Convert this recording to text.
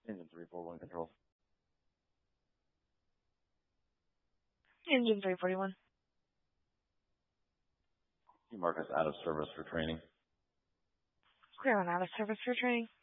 Engine 341 control. Engine 341. You mark us out of service for training. Clear on out of service for training.